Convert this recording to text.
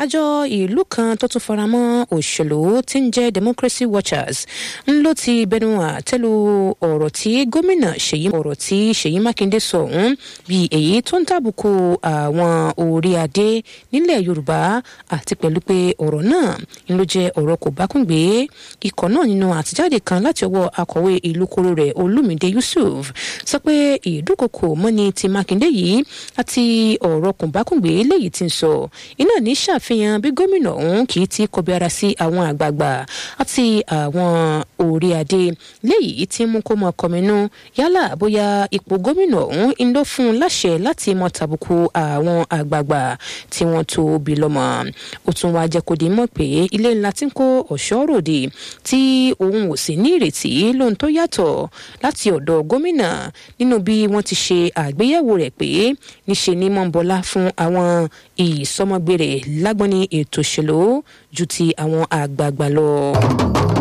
àjọ ìlú kan tó tún faramọ́ òṣèlú tí ń jẹ́ Democracy Watchers ń ló ti bẹnu àtẹ́lu ọ̀rọ̀ tí Ṣèyí Mákindé sọ ọ̀hún bí èyí tó ń tàbùkù àwọn orí adé nílẹ̀ Yorùbá àti pẹ̀lú pé ọ̀rọ̀ náà ń ló jẹ́ ọ̀rọ̀ kò bákúngbé. Ikọ̀ náà nínú àtijáde kan láti ọwọ́ akọ̀wé ìlú koro rẹ̀ Olúmídé Yusuf sọ pé ìdúkokò mọ́ni ti Mákindé yìí àti ọ̀rọ̀ kò bákúngbé léyìí tí ń sọ iná ní ṣàfihàn bí gómìnà ọ̀hún kì í ti kọbi ara sí àwọn àgbààgbà àti àwọn orí adé léyìí tí mú kó mọ kọminú yálà bóyá ipò gómìnà ọ̀hún ń lọ fún un láṣẹ láti mọ tàbùkù àwọn àgbààgbà tí wọ́n tó bí lọ́mọ. Ó tún wá jẹ́ kó di mọ̀ pé ilé ńlá tí ń kó ọ̀ṣọ́ ròde tí òun ò sì ní ìrètí lóhun tó yàtọ̀ láti ọ̀dọ̀ gómìnà nínú bí wọ́n ti ṣe àgbéyẹ̀wò rẹ̀ pé níṣe ní mọ́ńbọ́lá fún àwọn ìsọmọgbèrè lágbọ́n ní ètò òṣèlú ju ti àwọn àgbààgbà lọ.